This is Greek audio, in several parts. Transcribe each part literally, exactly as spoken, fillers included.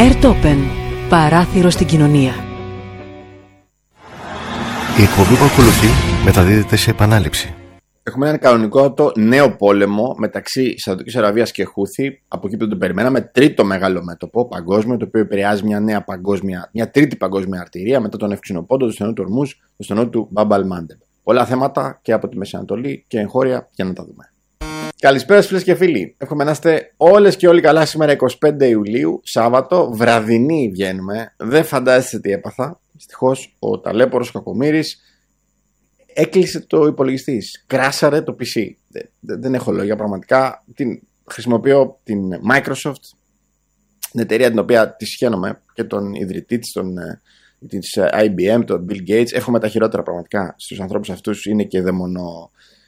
Airtopen. Παράθυρο στην κοινωνία. Η εκπομπή που ακολουθεί μεταδίδεται σε επανάληψη. Έχουμε έναν κανονικό το νέο πόλεμο μεταξύ Σαουδικής Αραβίας και Χούθη, από εκεί που τον περιμέναμε, τρίτο μεγάλο μέτωπο παγκόσμιο, το οποίο επηρεάζει μια νέα παγκόσμια, μια τρίτη παγκόσμια αρτηρία μετά τον Ευξηνοπόντο, το στενό του Ορμούζ, το στενό του Μπαμπ αλ-Μάντεμ. Πολλά θέματα και από τη Μέση Ανατολή και εγχώρια για να τα δούμε. Καλησπέρα φίλες και φίλοι. Εύχομαι να είστε όλες και όλοι καλά σήμερα, εικοστή πέμπτη Ιουλίου, Σάββατο, βραδινή βγαίνουμε. Δεν φαντάζεστε τι έπαθα. Δυστυχώς ο ταλέπορος Κακομοίρης έκλεισε το υπολογιστή. Κράσαρε το πι σι. Δεν, δεν έχω λόγια πραγματικά. Την, χρησιμοποιώ την Microsoft, την εταιρεία την οποία τη σχένομαι και τον ιδρυτή της, τον, της άι μπι εμ, τον Bill Gates. Εύχομαι τα χειρότερα πραγματικά στους ανθρώπους αυτούς. Είναι και δαιμονό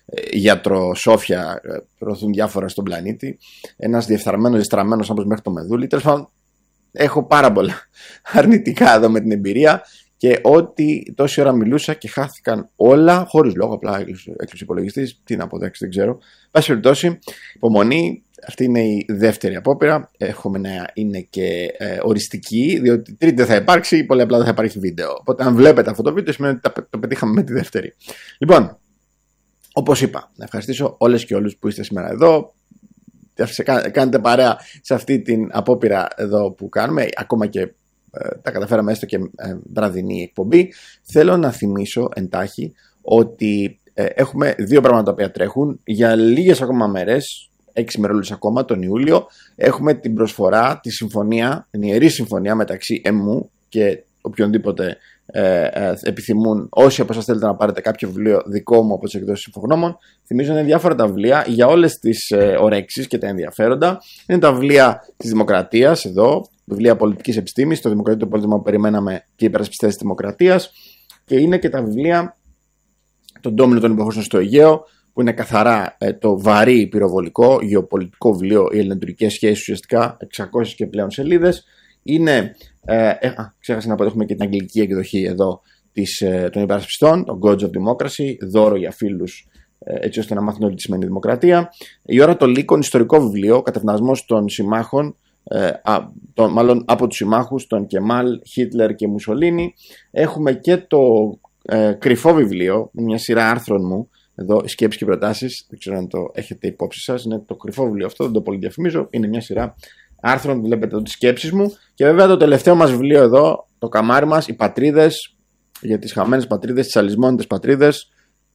γιατροσόφια, προωθούν διάφορα στον πλανήτη. Ένας διεφθαρμένος, διεστραμμένος όπως μέχρι το μεδούλι. Τέλος πάντων, έχω πάρα πολλά αρνητικά εδώ με την εμπειρία. Και ότι τόση ώρα μιλούσα και χάθηκαν όλα χωρίς λόγο, απλά έκλεισε ο υπολογιστής. Τι να αποδέξει, δεν ξέρω. Πάση περιπτώσει, υπομονή. Αυτή είναι η δεύτερη απόπειρα. Έχουμε να είναι και ε, οριστική, διότι τρίτη δεν θα υπάρξει, πολύ απλά δεν θα υπάρχει βίντεο. Οπότε, αν βλέπετε αυτό το βίντεο, σημαίνει ότι το πετύχαμε με τη δεύτερη. Λοιπόν, όπως είπα, να ευχαριστήσω όλες και όλους που είστε σήμερα εδώ. Κάνετε παρέα σε αυτή την απόπειρα εδώ που κάνουμε, ακόμα και τα καταφέραμε έστω και βραδινή εκπομπή. Θέλω να θυμίσω εντάχει ότι ε, έχουμε δύο πράγματα τα οποία τρέχουν. Για λίγες ακόμα μέρες, έξι μερόλες ακόμα, τον Ιούλιο, έχουμε την προσφορά, τη συμφωνία, την ιερή συμφωνία μεταξύ εμού και οποιονδήποτε ε, ε, επιθυμούν, όσοι από εσάς θέλετε να πάρετε κάποιο βιβλίο δικό μου από τις εκδόσεις Infognomon. Θυμίζω είναι διάφορα τα βιβλία για όλες τις ε, ορέξεις και τα ενδιαφέροντα. Είναι τα βιβλία της Δημοκρατίας εδώ, βιβλία πολιτικής επιστήμης, το Δημοκρατικό Πόλεμο που περιμέναμε και οι υπερασπιστές της Δημοκρατίας, και είναι και τα βιβλία των ντόμινων των υποχρεώσεων στο Αιγαίο, που είναι καθαρά ε, το βαρύ πυροβολικό γεωπολιτικό βιβλίο, οι ελληνοτουρκικές σχέσεις, ουσιαστικά εξακόσιες και πλέον σελίδες. Είναι, ε, ε, α, ξέχασα να πω, έχουμε και την αγγλική εκδοχή εδώ της, ε, των υπερασπιστών, το Gods of Democracy, δώρο για φίλους, ε, έτσι ώστε να μάθουν όλοι τι σημαίνει δημοκρατία. Η ώρα των λύκων, ιστορικό βιβλίο, κατευνασμός των συμμάχων, ε, α, το, μάλλον από τους συμμάχους, τον Κεμάλ, Χίτλερ και Μουσολίνι. Έχουμε και το ε, κρυφό βιβλίο, μια σειρά άρθρων μου, εδώ, σκέψεις και προτάσεις, δεν ξέρω αν το έχετε υπόψη σας, είναι το κρυφό βιβλίο αυτό, δεν το πολύ διαφημίζω, είναι μια σειρά άρθρων, βλέπετε εδώ τις σκέψεις μου. Και βέβαια το τελευταίο μας βιβλίο εδώ, το καμάρι μας, οι πατρίδες, για τις χαμένες πατρίδες, τις αλυσμόνητες πατρίδες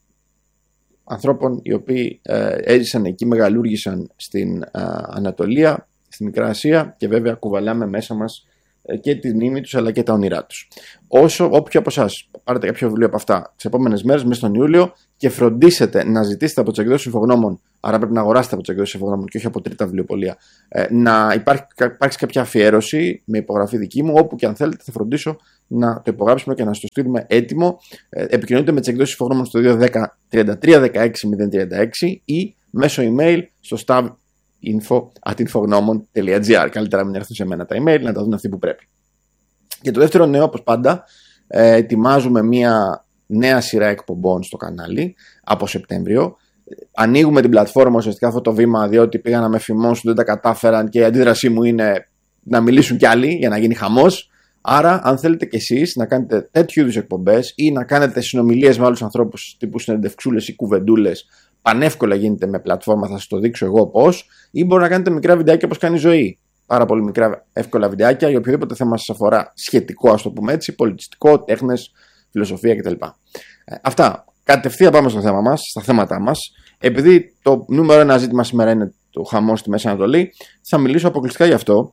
ανθρώπων οι οποίοι ε, έζησαν εκεί, μεγαλούργησαν στην ε, Ανατολία, στη Μικρά Ασία, και βέβαια κουβαλάμε μέσα μας ε, και τη μνήμη τους αλλά και τα όνειρά τους. Όσο, όποιο από εσάς πάρετε κάποιο βιβλίο από αυτά τις επόμενες μέρες, μέσα στον Ιούλιο, και φροντίσετε να ζητήσετε από τις εκδόσεις Infognomon, άρα πρέπει να αγοράσετε από τις εκδόσεις Infognomon και όχι από τρίτα βιβλιοπωλεία, ε, να υπάρχει, υπάρξει κάποια αφιέρωση με υπογραφή δική μου, όπου και αν θέλετε θα φροντίσω να το υπογράψουμε και να σας το στείλουμε έτοιμο. Ε, επικοινωνείτε με τις εκδόσεις Infognomon στο δύο ένα μηδέν τριάντα τρία δεκαέξι μηδέν τριάντα έξι ή μέσω email στο stav info at infognomon τελεία gr. Καλύτερα μην έρθουν σε μένα τα email, να τα δουν αυτοί που πρέπει. Και το δεύτερο νέο, όπως πάντα, ε, ετοιμάζουμε μια νέα σειρά εκπομπών στο κανάλι από Σεπτέμβριο. Ανοίγουμε την πλατφόρμα ουσιαστικά αυτό το βήμα, διότι πήγαν να με φημώσουν, δεν τα κατάφεραν, και η αντίδρασή μου είναι να μιλήσουν κι άλλοι για να γίνει χαμός. Άρα, αν θέλετε κι εσείς να κάνετε τέτοιου είδους εκπομπές ή να κάνετε συνομιλίες με άλλους ανθρώπους τύπου συνεντευξούλες ή κουβεντούλες, πανεύκολα γίνεται με πλατφόρμα, θα σας το δείξω εγώ πώς, ή μπορεί να κάνετε μικρά βιντεάκια όπως κάνει η ζωή. Πάρα πολύ μικρά, εύκολα βιντεάκια για οποιοδήποτε θέμα σας αφορά σχετικό, ας το πούμε έτσι, πολιτιστικό, τέχνες, φιλοσοφία κτλ. Ε, αυτά. Κατευθείαν πάμε στο θέμα μας, στα θέματα μας. Επειδή το νούμερο ένα ζήτημα σήμερα είναι το χαμό στη Μέση Ανατολή, θα μιλήσω αποκλειστικά γι' αυτό,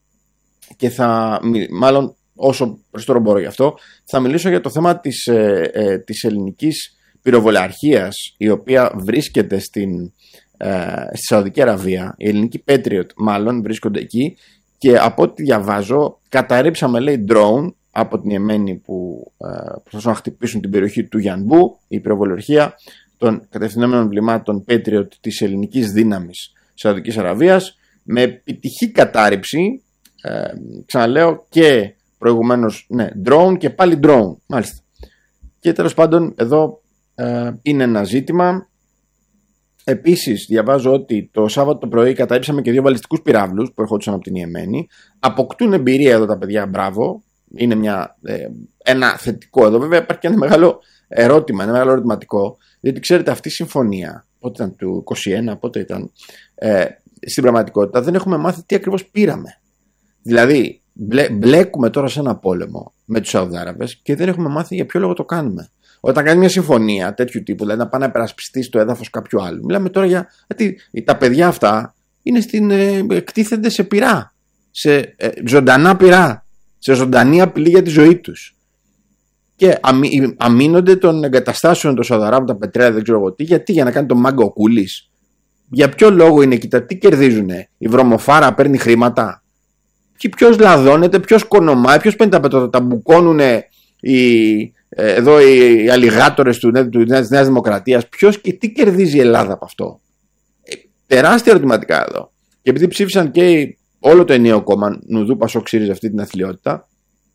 και θα, μάλλον όσο περισσότερο μπορώ γι' αυτό, θα μιλήσω για το θέμα της, ε, ε, της ελληνικής πυροβολαρχίας, η οποία βρίσκεται στην, ε, στη Σαουδική Αραβία. Η ελληνική Patriot μάλλον βρίσκονται εκεί, και από ό,τι διαβάζω καταρρίψαμε, λέει, drone από την Ιεμένη που ε, προσπαθούν να χτυπήσουν την περιοχή του Γιανμπού. Η πυροβολαρχία των κατευθυνόμενων βλημάτων Patriot της ελληνικής δύναμης Σαουδικής Αραβίας, με επιτυχή κατάρριψη, ε, ξαναλέω, και προηγουμένως, ναι, drone και πάλι drone, μάλιστα. Και τέλος πάντων εδώ ε, είναι ένα ζήτημα Επίσης, διαβάζω ότι το Σάββατο το πρωί καταρρύψαμε και δύο βαλιστικούς πυράβλους που ερχόντουσαν από την Ιεμένη. Αποκτούν εμπειρία εδώ τα παιδιά, μπράβο. Είναι μια, ε, ένα θετικό εδώ. Βέβαια, υπάρχει και ένα μεγάλο ερώτημα, ένα μεγάλο ερωτηματικό. Διότι ξέρετε, αυτή η συμφωνία, πότε ήταν, του είκοσι ένα, πότε ήταν, ε, στην πραγματικότητα δεν έχουμε μάθει τι ακριβώς πήραμε. Δηλαδή, μπλε, μπλέκουμε τώρα σε ένα πόλεμο με τους Σαουδάραβες και δεν έχουμε μάθει για ποιο λόγο το κάνουμε. Όταν κάνει μια συμφωνία τέτοιου τύπου, δηλαδή να πάει να υπερασπιστεί στο έδαφος κάποιου άλλου, μιλάμε τώρα για. Γιατί τα παιδιά αυτά είναι στην, ε, εκτίθενται σε πυρά, σε ε, ζωντανά πυρά, σε ζωντανή απειλή για τη ζωή τους. Και αμύ, αμήνονται των εγκαταστάσεων των Σαουδαράβων, τα πετρέλαια, δεν ξέρω εγώ τι, γιατί για να κάνει τον μάγκα ο Κούλης. Για ποιο λόγο είναι εκεί, τι κερδίζουνε, η βρωμοφάρα παίρνει χρήματα. Και ποιος λαδώνεται, ποιος κονομάει, ποιος παίρνει τα πετρώτα, τα μπουκώνουνε οι. Εδώ οι αλιγάτορες του, του, της Νέας Δημοκρατίας, ποιος και τι κερδίζει η Ελλάδα από αυτό. Ε, τεράστια ερωτηματικά εδώ. Και επειδή ψήφισαν και όλο το ενιαίο κόμμα, Νουδού Πασόκ ΣΥΡΙΖΑ, αυτή την αθλιότητα,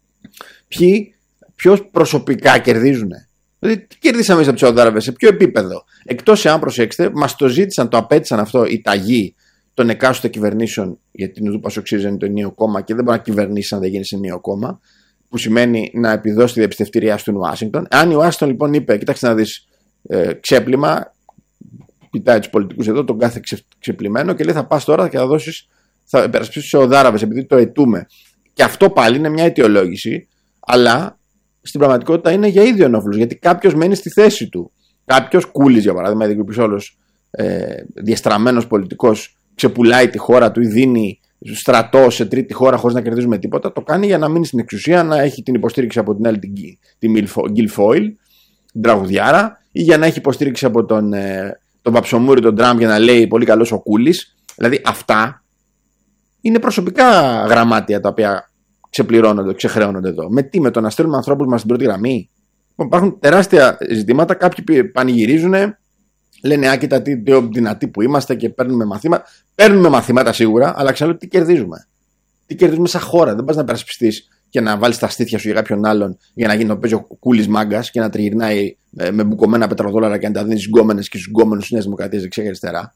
ποιοι, ποιος προσωπικά κερδίζουνε. Δηλαδή, τι κερδίσαμε εμείς από τους Σαουδάραβες, σε ποιο επίπεδο. Εκτός εάν προσέξτε, μας το ζήτησαν, το απέτησαν αυτό οι ταγοί των εκάστοτε κυβερνήσεων, γιατί Νουδού Πασόκ ΣΥΡΙΖΑ είναι το ενιαίο κόμμα και δεν μπορεί να κυβερνήσει αν δεν γίνει σε ενιαίο κόμμα. Που σημαίνει να επιδώσει τη διαπιστευτήριά στην Ουάσιγκτον. Αν η Ουάσιγκτον λοιπόν είπε, κοίταξε να δεις, ε, ξέπλυμα, κοιτάει τους πολιτικούς εδώ, τον κάθε ξε, ξεπλυμένο και λέει θα πας τώρα και θα δώσεις, θα υπερασπίσεις τους Σαουδάραβες επειδή το αιτούμε. Και αυτό πάλι είναι μια αιτιολόγηση, αλλά στην πραγματικότητα είναι για ίδιο ενόφλους, γιατί κάποιος μένει στη θέση του. Κάποιος Κούλης, για παράδειγμα, ειδικοποιητής όλος ε, διαστραμμένος πολιτικός, ξεπουλάει τη χώρα του ή δίνει στρατό σε τρίτη χώρα χωρίς να κερδίζουμε τίποτα, το κάνει για να μείνει στην εξουσία, να έχει την υποστήριξη από την άλλη την, την Γκιλφόιλ, την τραγουδιάρα, ή για να έχει υποστήριξη από τον, τον Παψομούρη, τον Τραμπ, για να λέει πολύ καλός ο Κούλης. Δηλαδή αυτά είναι προσωπικά γραμμάτια τα οποία ξεπληρώνονται, ξεχρεώνονται εδώ. Με τι, με το να στέλνουμε ανθρώπους μας στην πρώτη γραμμή. Υπάρχουν τεράστια ζητήματα, κάποιοι πανηγυρίζουν. Λένε, α, κοίτα τι δυνατοί που είμαστε και παίρνουμε μαθήματα. Παίρνουμε μαθήματα σίγουρα, αλλά ξαναλέω τι κερδίζουμε. Τι κερδίζουμε σαν χώρα. Δεν πας να υπερασπιστείς και να βάλεις τα στήθια σου για κάποιον άλλον για να γίνει το παίζει ο Κούλης μάγκας και να τριγυρνάει με μπουκωμένα πετροδόλαρα και να τα δίνει στους γκόμενες και στους γκόμενους της Νέας Δημοκρατίας δεξιά και αριστερά.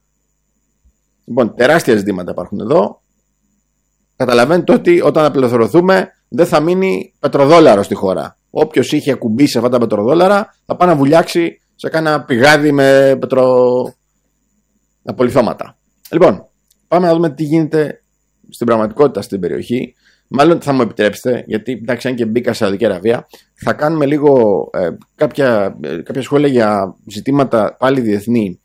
Λοιπόν, τεράστια ζητήματα υπάρχουν εδώ. Καταλαβαίνετε ότι όταν απελευθερωθούμε δεν θα μείνει πετροδόλαρο στη χώρα. Όποιος είχε ακουμπήσει αυτά τα πετροδόλαρα θα πάει να βουλιάξει σε κάνα πηγάδι με πετροπολιθώματα. Λοιπόν, πάμε να δούμε τι γίνεται στην πραγματικότητα στην περιοχή. Μάλλον θα μου επιτρέψετε, γιατί εντάξει, αν και μπήκα σε Σαουδική Αραβία, θα κάνουμε λίγο ε, κάποια, ε, κάποια σχόλια για ζητήματα πάλι διεθνή,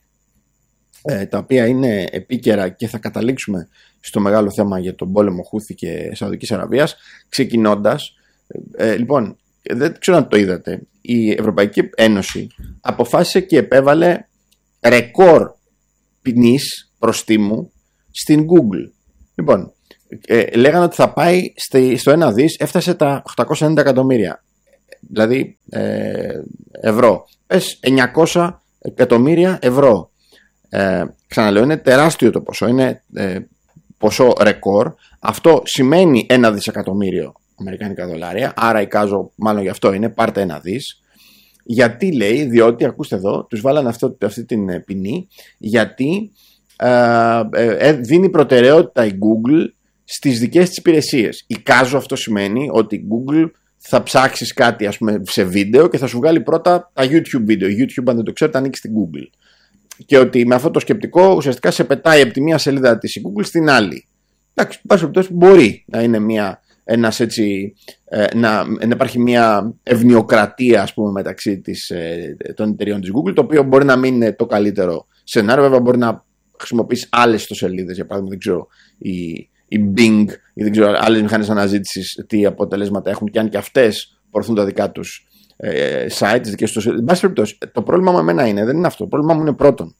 ε, τα οποία είναι επίκαιρα και θα καταλήξουμε στο μεγάλο θέμα για τον πόλεμο Χούθη και Σαουδικής Αραβίας. Ξεκινώντας, ε, λοιπόν, δεν ξέρω αν το είδατε, η Ευρωπαϊκή Ένωση αποφάσισε και επέβαλε ρεκόρ ποινής προστίμου στην Google. Λοιπόν, ε, λέγανε ότι θα πάει στο ένα δις, έφτασε τα οκτακόσια ενενήντα εκατομμύρια, δηλαδή ε, ευρώ. Πες εννιακόσια εκατομμύρια ευρώ. Ε, ξαναλέω, είναι τεράστιο το ποσό, είναι ε, ποσό ρεκόρ. Αυτό σημαίνει ένα δισεκατομμύριο αμερικανικά δολάρια, άρα εικάζω μάλλον γι' αυτό είναι, πάρτε ένα δις. Γιατί λέει, διότι ακούστε εδώ, τους βάλανε αυτό, αυτή την ποινή, γιατί ε, ε, δίνει προτεραιότητα η Google στις δικές της υπηρεσίες. Εικάζω αυτό σημαίνει ότι η Google θα ψάξεις κάτι, ας πούμε, σε βίντεο και θα σου βγάλει πρώτα τα YouTube βίντεο. YouTube, αν δεν το ξέρετε, ανήκει στην Google. Και ότι με αυτό το σκεπτικό ουσιαστικά σε πετάει από τη μία σελίδα της η Google στην άλλη. Εντάξει, πάση περιπτώσει μπορεί να είναι μια, ένας έτσι, να, να υπάρχει μια ευνοιοκρατία, ας πούμε, μεταξύ της, των εταιριών της Google, το οποίο μπορεί να μην είναι το καλύτερο σενάριο. Βέβαια μπορεί να χρησιμοποιήσει άλλες ιστοσελίδες, για παράδειγμα, δεν ξέρω, η, η Bing ή δεν ξέρω, άλλες μηχανές αναζήτησης τι αποτελέσματα έχουν, και αν και αυτές προωθούν τα δικά τους ε, site, τις δικές τους. Εν πάση περιπτώσει, το πρόβλημα μου εμένα είναι, δεν είναι αυτό. Το πρόβλημα μου είναι πρώτον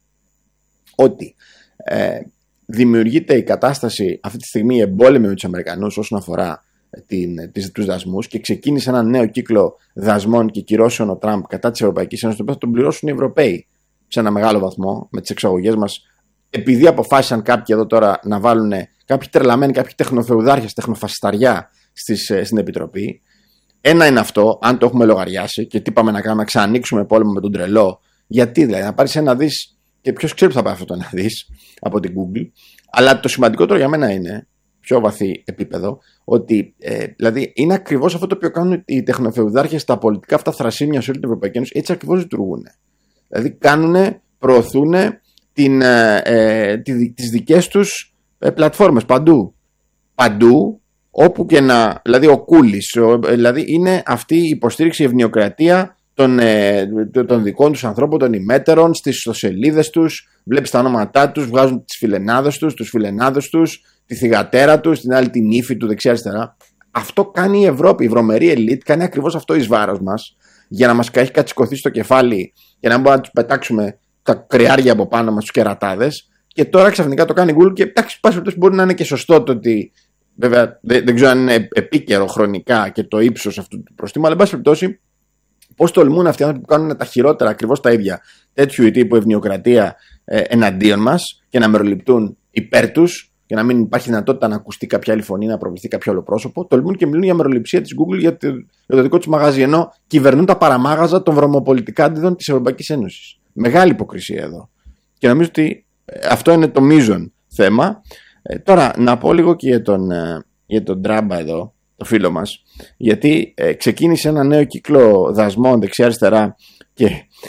ότι ε, δημιουργείται η κατάσταση αυτή τη στιγμή εμπόλεμη με τους Αμερικανούς όσον αφορά την, τις, τους δασμούς, και ξεκίνησε ένα νέο κύκλο δασμών και κυρώσεων ο Τραμπ κατά της Ευρωπαϊκής Ένωσης, το οποίο θα τον πληρώσουν οι Ευρωπαίοι σε ένα μεγάλο βαθμό με τις εξαγωγές μας, επειδή αποφάσισαν κάποιοι εδώ τώρα να βάλουν κάποιοι τρελαμένοι, κάποιοι τεχνοφεουδάρχες, τεχνοφασισταριά στις, στην Επιτροπή. Ένα είναι αυτό, αν το έχουμε λογαριάσει, και τι πάμε να κάνουμε, να ξανανοίξουμε πόλεμο με τον τρελό. Γιατί δηλαδή, να πάρεις ένα δις και ποιος ξέρει που θα πάει αυτό να δεις από την Google. Αλλά το σημαντικότερο για μένα είναι, πιο βαθύ επίπεδο, ότι ε, δηλαδή είναι ακριβώς αυτό το οποίο κάνουν οι τεχνοφεουδάρχες στα πολιτικά αυτά θρασίμια σε όλη την Ευρωπαϊκή Ένωση. Έτσι ακριβώς λειτουργούν. Δηλαδή κάνουν, προωθούν την, ε, ε, τις δικές τους ε, πλατφόρμες παντού. Παντού, όπου και να. Δηλαδή, ο Κούλης, ο, δηλαδή είναι αυτή η υποστήριξη, η ευνοιοκρατία των, ε, των δικών τους ανθρώπων, των ημέτερων, στις ιστοσελίδες τους. Βλέπεις τα ονόματά τους, βγάζουν τις φιλενάδες τους, τους φιλενάδες τους, τη θυγατέρα τους, την άλλη την ύφη του δεξιά-αριστερά. Αυτό κάνει η Ευρώπη, η βρωμερή ελίτ, κάνει ακριβώς αυτό εις βάρος μας, για να μας έχει κατσικωθεί στο κεφάλι και να μπορούμε να τους πετάξουμε τα κρεάρια από πάνω μας, τους κερατάδες. Και τώρα ξαφνικά το κάνει η Google και εντάξει, πάση περιπτώσει μπορεί να είναι και σωστό το ότι. Βέβαια, δεν, δεν ξέρω αν είναι επίκαιρο χρονικά και το ύψος αυτού του προστίμου, αλλά εν πάση περιπτώσει, πώς τολμούν αυτοί οι άνθρωποι που κάνουν τα χειρότερα ακριβώς τα ίδια τέτοιου τύπου ευνοιοκρατία ε, εναντίον μας και να μεροληπτούν υπέρ τους και να μην υπάρχει δυνατότητα να ακουστεί κάποια άλλη φωνή, να προβληθεί κάποιο άλλο πρόσωπο, τολμούν και μιλούν για μεροληψία της Google για το, για το δικό τους μαγαζί, ενώ κυβερνούν τα παραμάγαζα των βρωμοπολιτικάντιδων της Ευρωπαϊκής Ένωσης. Μεγάλη υποκρισία εδώ. Και νομίζω ότι αυτό είναι το μείζον θέμα. Ε, τώρα, να πω λίγο και για τον, ε, για τον Τράμπα εδώ, το φίλο μας, γιατί ε, ξεκίνησε ένα νέο κύκλο δασμών δεξιά-αριστερά και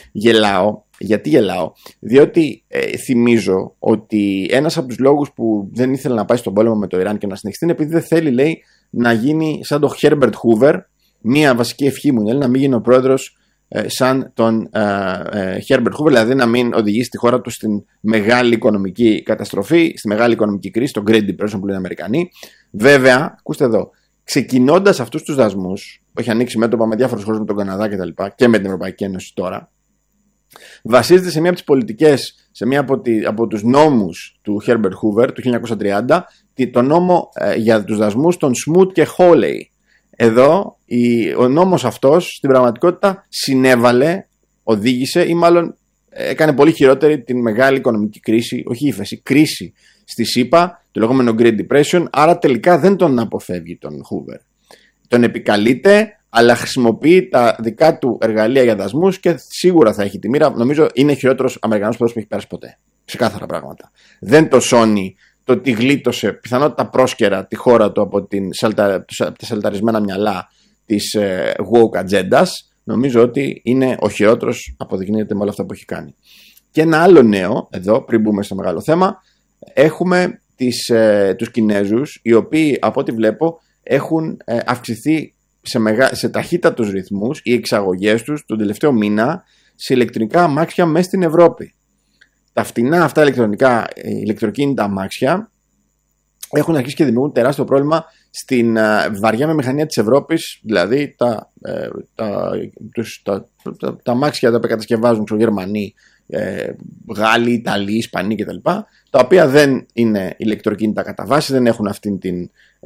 γελάω. Γιατί γελάω? Διότι ε, θυμίζω ότι ένας από τους λόγους που δεν ήθελε να πάει στον πόλεμο με το Ιράν και να συνεχιστεί είναι επειδή δεν θέλει, λέει, να γίνει σαν τον Herbert Hoover. Μία βασική ευχή μου είναι να μην γίνει ο πρόεδρος ε, σαν τον ε, ε, Herbert Hoover, δηλαδή να μην οδηγήσει τη χώρα του στην μεγάλη οικονομική καταστροφή, στη μεγάλη οικονομική κρίση, τον Great Depression που λένε οι Αμερικανοί. Βέβαια, ακούστε εδώ, ξεκινώντας αυτούς τους δασμούς, που έχει ανοίξει μέτωπα με διάφορους χώρους, με τον Καναδά κτλ. Και με την Ευρωπαϊκή Ένωση τώρα, βασίζεται σε μία από τις πολιτικές, σε μία από, τη, από τους νόμους του Herbert Hoover του χίλια εννιακόσια τριάντα, το νόμο ε, για τους δασμούς των Smoot και Hawley. Εδώ η, ο νόμος αυτός στην πραγματικότητα συνέβαλε, οδήγησε ή μάλλον έκανε πολύ χειρότερη την μεγάλη οικονομική κρίση, όχι ύφεση, κρίση στη ΣΥΠΑ, το λεγόμενο Great Depression, άρα τελικά δεν τον αποφεύγει τον Hoover. Τον επικαλείται, αλλά χρησιμοποιεί τα δικά του εργαλεία για δασμούς και σίγουρα θα έχει τη μοίρα. Νομίζω είναι χειρότερος Αμερικανός πρόεδρος που έχει περάσει ποτέ. Ξεκάθαρα πράγματα. Δεν το σώνει το ότι γλίτωσε πιθανότητα πρόσκαιρα τη χώρα του από, την σαλτα, από τα σαλταρισμένα μυαλά της ε, woke ατζέντας. Νομίζω ότι είναι ο χειρότερος, αποδεικνύεται με όλα αυτά που έχει κάνει. Και ένα άλλο νέο, εδώ πριν μπούμε στο μεγάλο θέμα, έχουμε τις, ε, τους Κινέζους, οι οποίοι από ό,τι βλέπω έχουν ε, αυξηθεί σε, μεγα... σε ταχύτατους ρυθμούς οι εξαγωγές τους τον τελευταίο μήνα σε ηλεκτρικά αμάξια μέσα στην Ευρώπη. Τα φτηνά αυτά ηλεκτρονικά, ηλεκτροκίνητα αμάξια έχουν αρχίσει και δημιουργούν τεράστιο πρόβλημα στην uh, βαριά μηχανία της Ευρώπης, δηλαδή τα, ε, τα, τους, τα, τα, τα αμάξια τα οποία κατασκευάζουν ξέρω, Γερμανοί, ε, Γάλλοι, Ιταλοί, Ισπανοί κτλ. Τα οποία δεν είναι ηλεκτροκίνητα κατά βάση, δεν έχουν αυτήν την.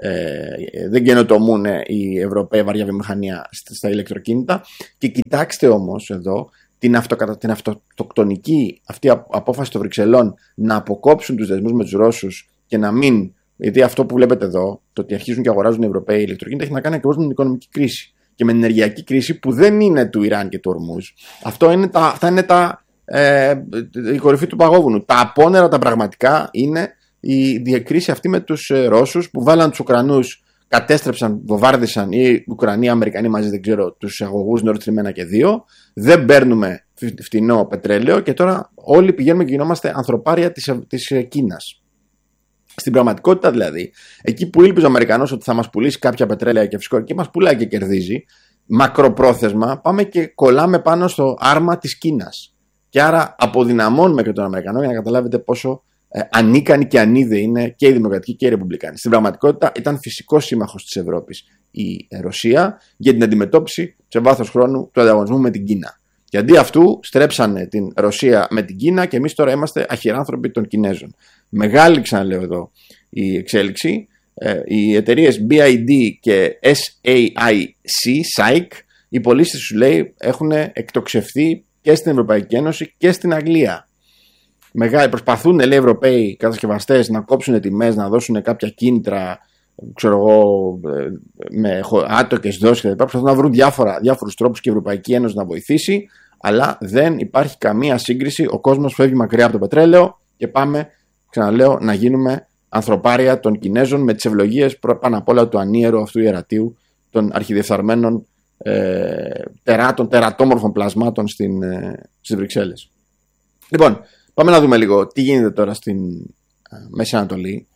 Ε, δεν καινοτομούν οι Ευρωπαίοι βαριά βιομηχανία στα ηλεκτροκίνητα. Και κοιτάξτε όμως εδώ την, αυτοκατα, την αυτοκτονική αυτή απόφαση των Βρυξελών να αποκόψουν τους δεσμούς με τους Ρώσους και να μην. Γιατί αυτό που βλέπετε εδώ, το ότι αρχίζουν και αγοράζουν οι Ευρωπαίοι ηλεκτροκίνητα, έχει να κάνει ακριβώς με την οικονομική κρίση και με την ενεργειακή κρίση που δεν είναι του Ιράν και του Ορμούζ. Αυτό είναι τα, αυτά είναι τα, ε, η κορυφή του παγόβουνου. Τα απόνερα τα πραγματικά είναι η διακρίση αυτή με τους ε, Ρώσους που βάλαν τους Ουκρανούς, κατέστρεψαν, βομβάρδισαν οι Ουκρανοί, οι Αμερικανοί μαζί, δεν ξέρω, τους αγωγούς Nord Stream ένα και δύο. Δεν παίρνουμε φτηνό πετρέλαιο και τώρα όλοι πηγαίνουμε και γινόμαστε ανθρωπάρια της, της Κίνας. Στην πραγματικότητα δηλαδή, εκεί που ήλπιζε ο Αμερικανός ότι θα μας πουλήσει κάποια πετρέλαια και φυσικό, και μας πουλάει και κερδίζει, μακροπρόθεσμα πάμε και κολλάμε πάνω στο άρμα της Κίνας. Και άρα αποδυναμώνουμε και τον Αμερικανό για να καταλάβετε πόσο ε, ανίκανοι και ανίδεοι είναι και οι Δημοκρατικοί και οι Ρεπουμπλικάνοι. Στην πραγματικότητα ήταν φυσικός σύμμαχος της Ευρώπης η Ρωσία για την αντιμετώπιση σε βάθος χρόνου του ανταγωνισμού με την Κίνα. Και αντί αυτού στρέψανε την Ρωσία με την Κίνα και εμείς τώρα είμαστε αχυράνθρωποι των Κινέζων. Μεγάλη, ξαναλέω εδώ, η εξέλιξη. Ε, οι εταιρείες μπι άι ντι και ες έι άι σι, σάικ, οι πωλήσεις σου λέει έχουν εκτοξευθεί και στην Ευρωπαϊκή Ένωση και στην Αγγλία. Μεγάλη, προσπαθούν λέει, οι Ευρωπαίοι κατασκευαστές να κόψουν τιμές, να δώσουν κάποια κίνητρα, ξέρω εγώ, με άτοκες δόσεις κλπ. Προσπαθούν να βρουν διάφορα, διάφορους τρόπους και η Ευρωπαϊκή Ένωση να βοηθήσει, Αλλά δεν υπάρχει καμία σύγκριση. Ο κόσμος φεύγει μακριά από το πετρέλαιο και πάμε, ξαναλέω, να γίνουμε ανθρωπάρια των Κινέζων με τις ευλογίες πάνω απ' όλα του ανίερου αυτού ιερατείου των αρχιδιεφθαρμένων ε, τεράτων, τερατόμορφων πλασμάτων στην, ε, στις Βρυξέλλες. Λοιπόν, πάμε να δούμε λίγο τι γίνεται τώρα στην ε, Μέση Ανατολή,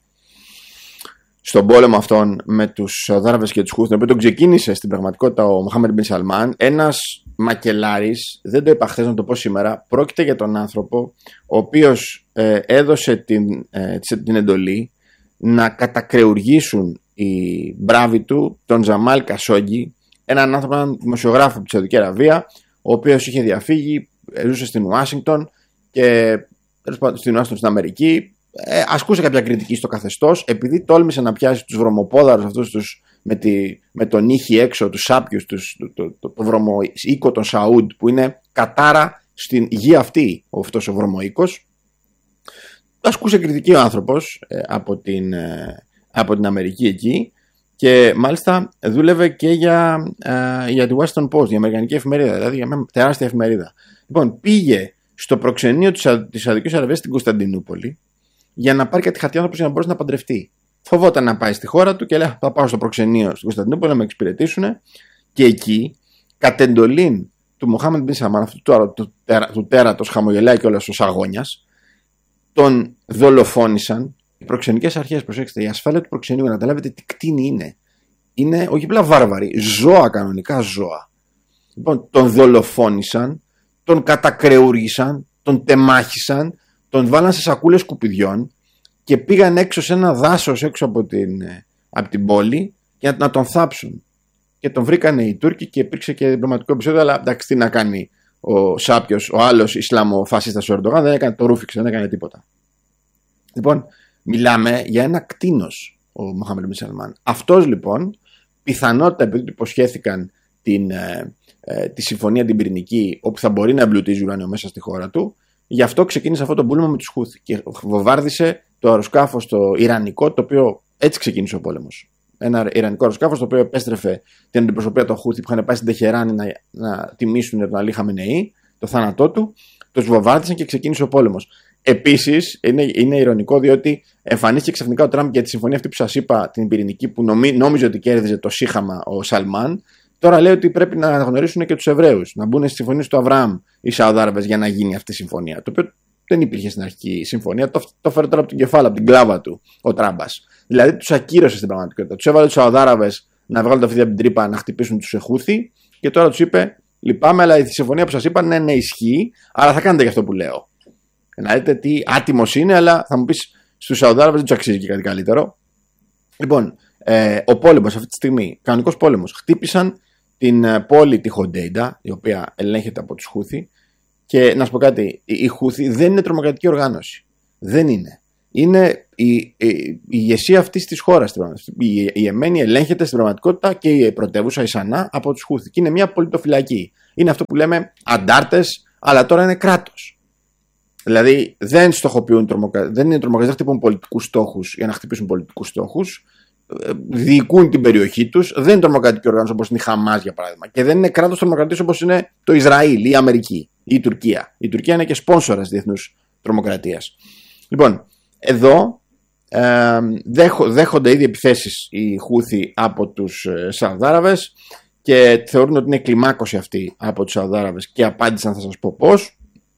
στον πόλεμο αυτόν με τους Σαουδάραβες και τους Χούθι, τον οποίο τον ξεκίνησε στην πραγματικότητα ο Μοχάμεντ Μπιν Σαλμάν, ένας μακελάρης, δεν το είπα χθες να το πω σήμερα. Πρόκειται για τον άνθρωπο ο οποίος ε, έδωσε την, ε, την εντολή να κατακρεουργήσουν οι μπράβοι του τον Τζαμάλ Κασόγγι, έναν άνθρωπο, έναν δημοσιογράφο από τη Σαουδική Αραβία, ο οποίος είχε διαφύγει, ζούσε στην Ουάσιγκτον και στην Ουάσιγκτον στην Αμερική. Ε, ασκούσε κάποια κριτική στο καθεστώς, επειδή τόλμησε να πιάσει τους βρωμοπόδαρους αυτούς τους με, τη, με τον ήχη έξω, τους σάπιους, τους, το, το, το, το βρωμοοίκο των Σαούντ, που είναι κατάρα στην γη αυτή, αυτός ο βρωμοοίκος. Ασκούσε κριτική ο άνθρωπος ε, από, την, ε, από την Αμερική εκεί, και μάλιστα δούλευε και για, ε, για τη Washington Post, η αμερικανική εφημερίδα, δηλαδή για μια τεράστια εφημερίδα. Λοιπόν, πήγε στο προξενείο της, της Σαουδικής Αραβίας στην Κωνσταντινούπολη για να πάρει κάτι χαρτιά άνθρωπος για να μπορέσει να παντρευτεί. Φοβόταν να πάει στη χώρα του και λέει: θα πάω στο προξενείο στην Κωνσταντινούπολη να με εξυπηρετήσουν. Και εκεί, κατ' εντολήν του Μοχάμεντ Μπιν Σαλμάν, αυτού του, του, του, του τέρατος, χαμογελάει κιόλας ο Σαγόνιας, τον δολοφόνησαν οι προξενικές αρχές. Προσέξτε, η ασφάλεια του προξενείου, να καταλάβετε τι κτίνη είναι. Είναι όχι απλά βάρβαροι, ζώα κανονικά ζώα. Λοιπόν, τον δολοφόνησαν, τον κατακρεούργησαν, τον τεμάχισαν, τον βάλαν σε σακούλες σκουπιδιών και πήγαν έξω σε ένα δάσος έξω από την, από την πόλη για να τον θάψουν. Και τον βρήκανε οι Τούρκοι και υπήρξε και διπλωματικό επεισόδιο, αλλά εντάξει, τι να κάνει ο Σάπιος, ο άλλος Ισλαμοφασίστας ο Ερντογάν, δεν έκανε, το ρούφηξε, δεν έκανε τίποτα. Λοιπόν, μιλάμε για ένα κτήνος ο Μοχάμεντ Μπιν Σαλμάν. Αυτός λοιπόν, πιθανότητα επειδή του υποσχέθηκαν την, ε, ε, τη συμφωνία την πυρηνική, όπου θα μπορεί να εμπλουτίζει ουράνιο μέσα στη χώρα του, γι' αυτό ξεκίνησε αυτό το πόλεμο με τους Χούθι και βομβάρδισε το αεροσκάφος το Ιρανικό, το οποίο έτσι ξεκίνησε ο πόλεμος. Ένα Ιρανικό αεροσκάφος το οποίο επέστρεφε την αντιπροσωπεία των Χούθι που είχαν πάει στην Τεχεράνη να, να τιμήσουν τον Αλή Χαμενεή, το θάνατό του, τους βομβάρδισαν και ξεκίνησε ο πόλεμος. Επίσης, είναι, είναι ειρωνικό διότι εμφανίστηκε ξαφνικά ο Τραμπ για τη συμφωνία αυτή που σας είπα, την πυρηνική, που νομί, νόμιζε ότι κέρδιζε το σύχαμα ο Σαλμάν. Τώρα λέει ότι πρέπει να αναγνωρίσουν και τους Εβραίους, να μπουν στη συμφωνία του Αβραάμ οι Σαουδάραβες για να γίνει αυτή η συμφωνία. Το οποίο δεν υπήρχε στην αρχική συμφωνία, το, το φέρε τώρα από την κεφάλα, από την κλάβα του ο Τράμπας. Δηλαδή τους ακύρωσε στην πραγματικότητα. Τους έβαλε τους Σαουδάραβες να βγάλουν τα φίδια από την τρύπα, να χτυπήσουν τους Χούθι και τώρα τους είπε: λυπάμαι, αλλά η συμφωνία που σας είπα ναι, ναι, ισχύει, αλλά θα κάνετε και αυτό που λέω. Να δείτε τι άτιμος είναι, αλλά θα μου πεις στους Σαουδάραβες δεν τους αξίζει και κάτι καλύτερο. Λοιπόν, ε, ο πόλεμος αυτή τη στιγμή, κανονικός πόλεμος, χτύπησαν την πόλη τη Χοντέιντα, η οποία ελέγχεται από τους Χούθι. Και να σου πω κάτι, οι Χούθι δεν είναι τρομοκρατική οργάνωση. Δεν είναι. Είναι η, η, η ηγεσία αυτής της χώρας. Η, η Εμένη ελέγχεται στην πραγματικότητα και η πρωτεύουσα, η Σανά, από τους Χούθι. Και είναι μια πολιτοφυλακή. Είναι αυτό που λέμε αντάρτες, αλλά τώρα είναι κράτος. Δηλαδή δεν στοχοποιούν τρομοκρατία, δεν είναι τρομοκρατία, δεν χτυπούν πολιτικούς στόχους για να χτυπήσουν πολιτικούς στόχους. Διοικούν την περιοχή τους. Δεν είναι τρομοκρατική οργάνωση όπως είναι η Χαμάς για παράδειγμα. Και δεν είναι κράτος τρομοκρατίας όπως είναι το Ισραήλ ή η Αμερική ή η Τουρκία. Η Τουρκία είναι και σπόνσορας διεθνούς τρομοκρατίας. Λοιπόν, εδώ ε, δέχονται ήδη επιθέσεις οι Χούθι από τους ε, Σαουδάραβες και θεωρούν ότι είναι κλιμάκωση αυτή από τους Σαουδάραβες και απάντησαν, θα σας πω πώς.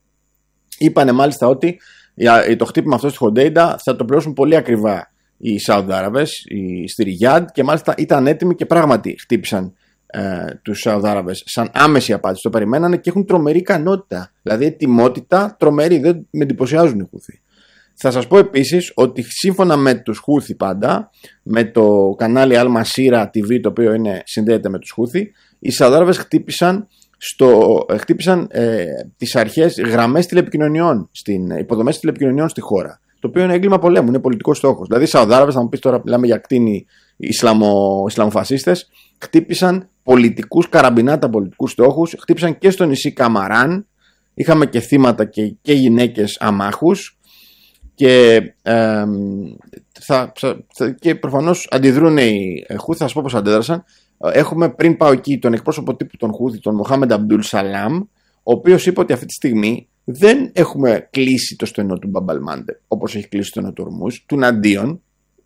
Είπανε μάλιστα ότι το χτύπημα αυτό στη Χοντέιντα θα το πληρώσουν πολύ ακριβά οι Σαουδάραβες στη Ριγιάντ και μάλιστα ήταν έτοιμοι και πράγματι χτύπησαν ε, τους Σαουδάραβες σαν άμεση απάντηση. Το περιμένανε και έχουν τρομερή ικανότητα. Δηλαδή ετοιμότητα τρομερή, δεν με εντυπωσιάζουν οι Χούθι. Θα σας πω επίσης ότι σύμφωνα με τους Χούθι πάντα, με το κανάλι Al Masira τι βι το οποίο είναι, συνδέεται με τους Χούθι, οι Σαουδάραβες χτύπησαν Στο, χτύπησαν ε, τις αρχές γραμμές τηλεπικοινωνιών, στην, υποδομές τηλεπικοινωνιών στη χώρα. Το οποίο είναι έγκλημα πολέμου, είναι πολιτικός στόχος. Δηλαδή οι Σαουδάραβες, θα μου πεις τώρα, μιλάμε για κτίνη Ισλαμο, Ισλαμοφασίστες, χτύπησαν πολιτικούς, καραμπινάτα πολιτικούς στόχους, χτύπησαν και στο νησί Καμαράν, είχαμε και θύματα και, και γυναίκες αμάχους και, ε, θα, θα, και προφανώς αντιδρούν οι Χούθι, θα σας πω πώς αντέδρασαν. Έχουμε πριν πάω εκεί τον εκπρόσωπο τύπου των Χούθι, τον Μοχάμεντ Αμπντούλ Σαλάμ, ο οποίος είπε ότι αυτή τη στιγμή δεν έχουμε κλείσει το στενό του Μπαμπ Αλ-Μάντεπ όπως έχει κλείσει το στενό του Ορμούζ. Τουναντίον,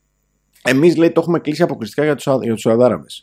εμείς λέει το έχουμε κλείσει αποκλειστικά για τους, για τους Σαουδάραβες.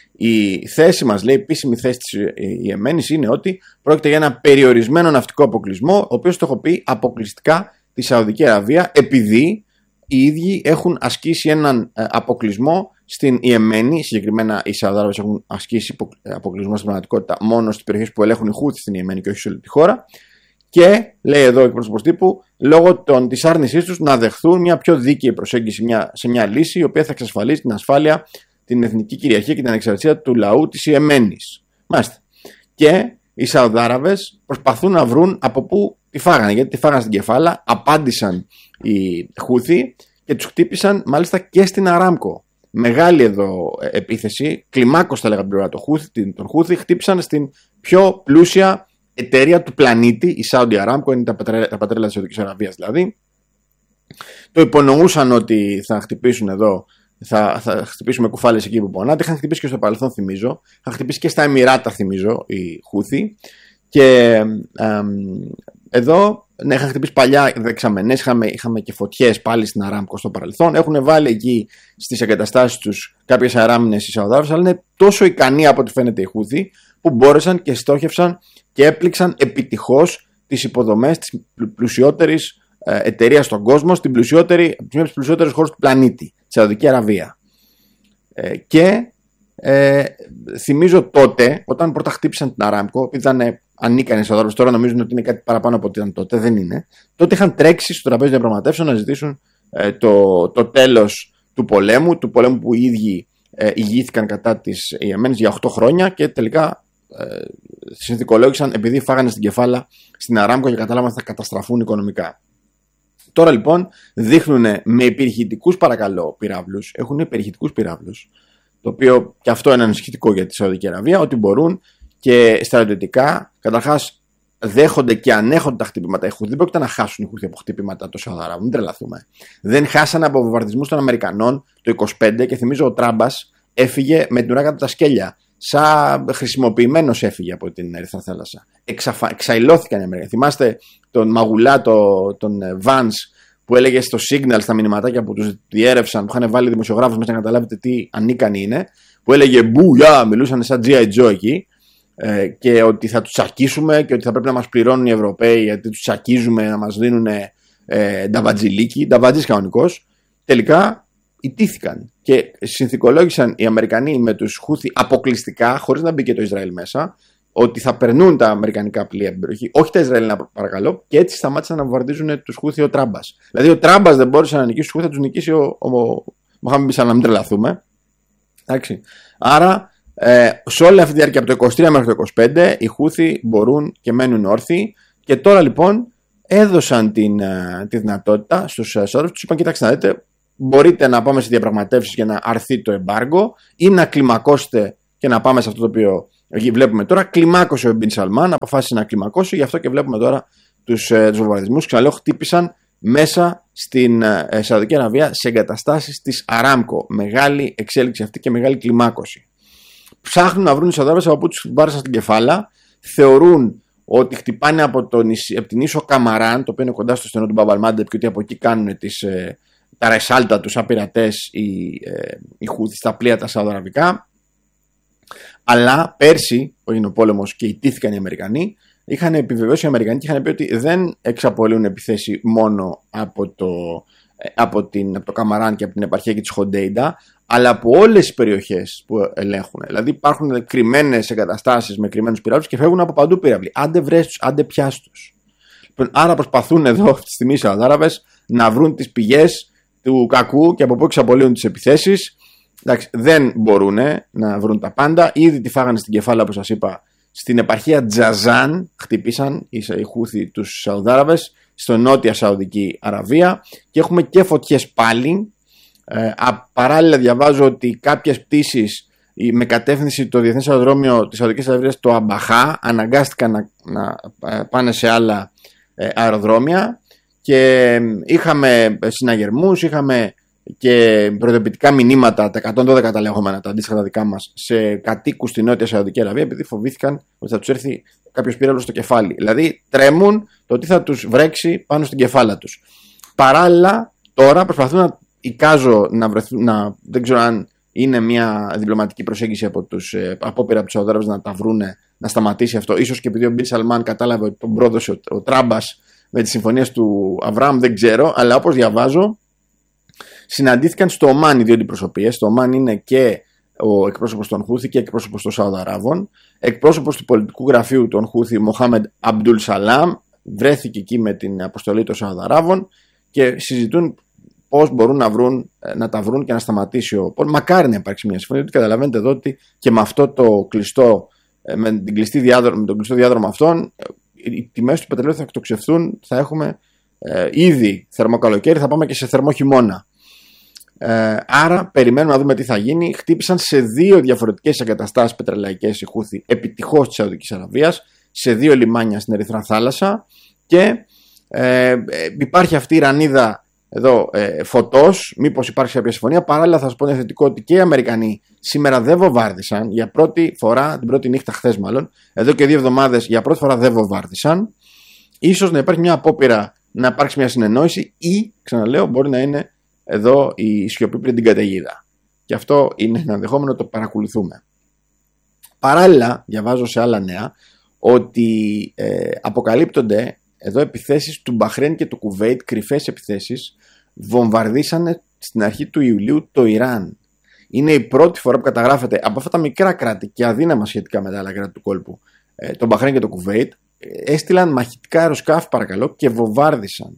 Η θέση μας, λέει, η επίσημη θέση της Ιεμένης είναι ότι πρόκειται για ένα περιορισμένο ναυτικό αποκλεισμό, ο οποίος το έχω πει αποκλειστικά τη Σαουδική Αραβία, επειδή οι ίδιοι έχουν ασκήσει έναν αποκλεισμό στην Ιεμένη. Συγκεκριμένα οι Σαουδάραβες έχουν ασκήσει αποκλεισμό στην πραγματικότητα μόνο στις περιοχές που ελέγχουν οι Χούθι στην Ιεμένη και όχι σε όλη τη χώρα. Και λέει εδώ ο εκπρόσωπος τύπου, λόγω των, της άρνησής τους να δεχθούν μια πιο δίκαιη προσέγγιση μια, σε μια λύση, η οποία θα εξασφαλίσει την ασφάλεια, την εθνική κυριαρχία και την ανεξαρτησία του λαού της Ιεμένης. Μάλιστα. Και οι Σαουδάραβες προσπαθούν να βρουν από πού τη φάγανε, γιατί τη φάγανε στην κεφάλα, απάντησαν οι Χούθι και τους χτύπησαν μάλιστα και στην Αράμκο. Μεγάλη εδώ επίθεση, κλιμάκος θα λέγαμε την πλευρά των Χούθι, χτύπησαν στην πιο πλούσια εταιρεία του πλανήτη, η Saudi Aramco, είναι τα πατρέλα της Σαουδικής Αραβίας δηλαδή. Το υπονοούσαν ότι θα χτυπήσουν εδώ, θα, θα χτυπήσουμε κουφάλες εκεί που πονάτε. Είχαν χτυπήσει και στο παρελθόν, θυμίζω. Είχαν χτυπήσει και στα Εμιράτα, θυμίζω, οι Χούθι. Και ε, εδώ ναι, είχαν χτυπήσει παλιά δεξαμενές. Είχαμε, είχαμε και φωτιές πάλι στην Αράμκο στο παρελθόν. Έχουν βάλει εκεί στις εγκαταστάσεις τους κάποιες αεράμινες οι Σαουδάραβες, αλλά είναι τόσο ικανοί από ό,τι φαίνεται οι Χούθι, που μπόρεσαν και στόχευσαν και έπληξαν επιτυχώς τις υποδομές της πλουσιότερης εταιρεία στον κόσμο, στην πλουσιότερη, από τις πλουσιότερες χώρες του πλανήτη, τη Σαουδική Αραβία. Ε, και ε, θυμίζω τότε, όταν πρώτα χτύπησαν την Αράμκο, ήταν ανίκανοι οι Σαουδάραβες, τώρα νομίζουν ότι είναι κάτι παραπάνω από ό,τι ήταν τότε, δεν είναι. Τότε είχαν τρέξει στο τραπέζι διαπραγματεύσεων να ζητήσουν ε, το, το τέλος του πολέμου, του πολέμου που οι ίδιοι ε, ηγήθηκαν κατά της Ιεμένης για οκτώ χρόνια και τελικά ε, συνθηκολόγησαν επειδή φάγανε στην κεφάλα στην Αράμκο και κατάλαβαν ότι θα καταστραφούν οικονομικά. Τώρα λοιπόν δείχνουν με υπερηχητικούς, παρακαλώ, πυράβλους, έχουν υπερηχητικούς πυράβλους, το οποίο και αυτό είναι ανησυχητικό για τη Σαουδική Αραβία, ότι μπορούν και στρατιωτικά, καταρχάς δέχονται και ανέχονται τα χτυπήματα. Οι Χούθι δεν πρόκειται να χάσουν οι Χούθι από χτυπήματα των Σαουδαράβων, μην τρελαθούμε. Δεν χάσανε από βομβαρδισμούς των Αμερικανών το είκοσι πέντε και θυμίζω ο Τράμπας έφυγε με την ουρά κάτω τα σκέλια. Σαν χρησιμοποιημένος έφυγε από την Ερυθρά Θάλασσα. Εξαφα... Εξαϊλώθηκαν οι Αμερικανοί. Θυμάστε τον Μαγουλά, το... τον Vance, που έλεγε στο Signal στα μηνυματάκια που τους διέρευσαν, που είχαν βάλει δημοσιογράφους μέσα να καταλάβετε τι ανίκανοι είναι, που έλεγε μπουλιά, μιλούσαν σαν τζι άι Joe εκεί, ε, και ότι θα τους τσακίσουμε και ότι θα πρέπει να μας πληρώνουν οι Ευρωπαίοι γιατί τους τσακίζουμε, να μας δίνουν ε, νταβατζιλίκι, νταβατζής κανονικός. Τελικά ιτήθηκαν και συνθηκολόγησαν οι Αμερικανοί με τους Χούθι αποκλειστικά, χωρίς να μπει και το Ισραήλ μέσα, ότι θα περνούν τα αμερικανικά πλοία την περιοχή, όχι τα Ισραηλινά, παρακαλώ, και έτσι σταμάτησαν να βομβαρδίζουν τους Χούθι ο Τράμπας. Δηλαδή ο Τράμπας δεν μπόρεσε να νικήσει τους Χούθι, θα τους νικήσει ο, ο Μοχάμεντ μπιν Σαλμάν, να μην τρελαθούμε. Εντάξει. Άρα, ε, σε όλη αυτή τη διάρκεια από το είκοσι τρία μέχρι το είκοσι πέντε, οι Χούθι μπορούν και μένουν όρθιοι. Και τώρα λοιπόν έδωσαν την, τη δυνατότητα στους Σαουδάραβες, τους είπαν: κοιτάξτε να δείτε, μπορείτε να πάμε σε διαπραγματεύσεις για να αρθεί το εμπάργκο ή να κλιμακώσετε και να πάμε σε αυτό το οποίο βλέπουμε τώρα. Κλιμάκωσε ο Μπιν Σαλμάν, αποφάσισε να κλιμακώσει, γι' αυτό και βλέπουμε τώρα τους, ε, τους βομβαρδισμούς. Ξαναλέω, χτύπησαν μέσα στην ε, Σαουδική Αραβία σε εγκαταστάσεις της Αράμκο. Μεγάλη εξέλιξη αυτή και μεγάλη κλιμάκωση. Ψάχνουν να βρουν οι Σαουδάραβες από πού τους μπάρεσαν στην κεφάλα. Θεωρούν ότι χτυπάνε από, τον, από την ίσο Καμαράν, το οποίο είναι κοντά στο στενό του Μπαμπ Αλ-Μάντεπ, και ότι από εκεί κάνουν τις, ε, τα ρεσάλτα τους σαν πειρατές οι, ε, οι Χούθι στα πλοία τα Σαουδαραβικά. Αλλά πέρσι, που έγινε ο πόλεμος και ιτήθηκαν οι Αμερικανοί, είχαν επιβεβαιώσει οι Αμερικανοί και είχαν πει ότι δεν εξαπολύουν επιθέση μόνο από το, από, την, από το Καμαράν και από την επαρχία και της Χοντέιντα, αλλά από όλες τις περιοχές που ελέγχουν. Δηλαδή υπάρχουν κρυμμένες εγκαταστάσεις με κρυμμένους πυράβλους και φεύγουν από παντού πύραυλοι. Άντε βρες τους, άντε πιάσ' τους. Άρα προσπαθούν εδώ αυτή τη στιγμή οι Σαουδάραβες να βρουν τις πηγές του κακού και από πού εξαπολύουν τις επιθέσεις. Εντάξει, δεν μπορούν να βρουν τα πάντα. Ήδη τη φάγανε στην κεφάλα, όπως σας είπα, στην επαρχία Τζαζάν. Χτυπήσαν οι Χούθι τους Σαουδάραβες στο νότια Σαουδική Αραβία και έχουμε και φωτιές πάλι. Ε, παράλληλα διαβάζω ότι κάποιες πτήσεις με κατεύθυνση το διεθνές αεροδρόμιο της Σαουδικής Αραβίας, το Αμπαχά, αναγκάστηκαν να, να πάνε σε άλλα ε, αεροδρόμια και είχαμε συναγερμούς, είχαμε και προειδοποιητικά μηνύματα, τα εκατόν δώδεκα τα λεγόμενα, τα αντίστοιχα τα δικά μας, σε κατοίκους στη νότια Σαουδική Αραβία, επειδή φοβήθηκαν ότι θα τους έρθει κάποιος πύραυλος στο κεφάλι. Δηλαδή τρέμουν το τι θα τους βρέξει πάνω στην κεφάλα τους. Παράλληλα, τώρα προσπαθούν να εικάζω να βρεθούν, να, δεν ξέρω αν είναι μια διπλωματική προσέγγιση από τους ε, απόπειρα από τους Σαουδάραβες να τα βρούνε, να σταματήσει αυτό. Ίσως και επειδή ο Μπιν Σαλμάν κατάλαβε ότι τον πρόδωσε ο, ο Τράμπας με τις συμφωνίες του Αβραάμ, δεν ξέρω, αλλά όπως διαβάζω, συναντήθηκαν στο Ομάν οι δύο αντιπροσωπείες. Στο Ομάν είναι και ο εκπρόσωπος των Χούθη και εκπρόσωπος των Σαουδαράβων. Εκπρόσωπος του πολιτικού γραφείου των Χούθη, Μοχάμεντ Αμπντούλ Σαλάμ, βρέθηκε εκεί με την αποστολή των Σαουδαράβων και συζητούν πώς μπορούν να, βρουν, να τα βρουν και να σταματήσει ο πόλεμος. Μακάρι να υπάρξει μια συμφωνία. Γιατί καταλαβαίνετε εδώ ότι και με αυτό το κλειστό, με, την κλειστή διάδρομο, με τον κλειστό διάδρομο αυτών, οι τιμές του πετρελαίου θα εκτοξευθούν. Θα έχουμε ε, ήδη θερμό καλοκαίρι, θα πάμε και σε θερμό χειμώνα. Ε, άρα περιμένουμε να δούμε τι θα γίνει. Χτύπησαν σε δύο διαφορετικές εγκαταστάσεις πετρελαϊκές οι Χούθη επιτυχώς της Σαουδικής Αραβίας, σε δύο λιμάνια στην Ερυθρά Θάλασσα και ε, υπάρχει αυτή η ρανίδα εδώ ε, φωτός, μήπως υπάρξει κάποια συμφωνία. Παράλληλα θα σας πω ένα θετικό ότι και οι Αμερικανοί σήμερα δεν βομβάρδισαν για πρώτη φορά, την πρώτη νύχτα χθες μάλλον, εδώ και δύο εβδομάδες για πρώτη φορά δεν βομβάρδισαν. Ίσως να υπάρχει μια απόπειρα να υπάρξει μια συνεννόηση ή, ξαναλέω, μπορεί να είναι εδώ η σιωπή πριν την καταιγίδα. Και αυτό είναι ένα ενδεχόμενο, το παρακολουθούμε. Παράλληλα, διαβάζω σε άλλα νέα ότι ε, αποκαλύπτονται εδώ επιθέσεις του Μπαχρέιν και του Κουβέιτ, κρυφές επιθέσεις, βομβαρδίσανε στην αρχή του Ιουλίου το Ιράν. Είναι η πρώτη φορά που καταγράφεται από αυτά τα μικρά κράτη και αδύναμα σχετικά με τα άλλα κράτη του κόλπου, ε, το Μπαχρέιν και το Κουβέιτ, ε, έστειλαν μαχητικά αεροσκάφη παρακαλώ και βομβάρδισαν.